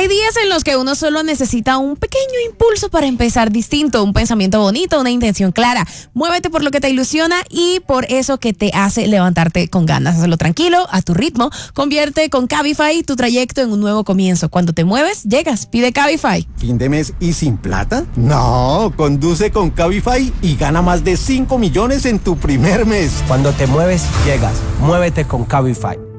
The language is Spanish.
Hay días en los que uno solo necesita un pequeño impulso para empezar distinto, un pensamiento bonito, una intención clara. Muévete por lo que te ilusiona y por eso que te hace levantarte con ganas. Hazlo tranquilo, a tu ritmo. Convierte con Cabify tu trayecto en un nuevo comienzo. Cuando te mueves, llegas. Pide Cabify. ¿Fin de mes y sin plata? No, conduce con Cabify y gana más de 5 millones en tu primer mes. Cuando te mueves, llegas. Muévete con Cabify.